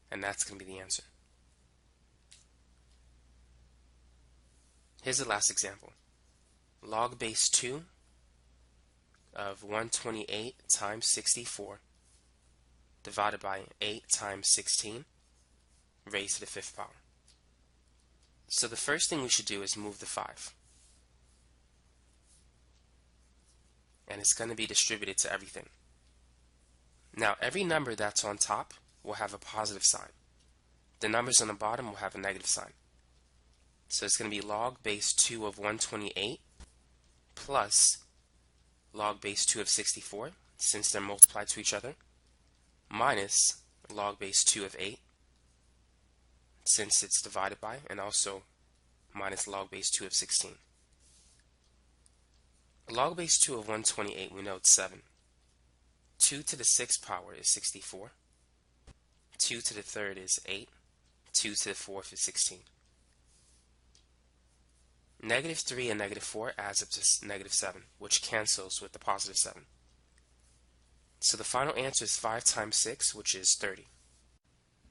and that's going to be the answer. Here's the last example. Log base 2 of 128 times 64 divided by 8 times 16 raised to the 5th power. So the first thing we should do is move the 5. And it's going to be distributed to everything. Now every number that's on top will have a positive sign. The numbers on the bottom will have a negative sign. So it's going to be log base 2 of 128 plus log base 2 of 64, since they're multiplied to each other, minus log base 2 of 8, since it's divided by, and also minus log base 2 of 16. Log base 2 of 128, we know it's 7. 2 to the 6th power is 64. 2 to the 3rd is 8. 2 to the 4th is 16. Negative 3 and negative 4 adds up to negative 7, which cancels with the positive 7. So the final answer is 5 times 6, which is 30.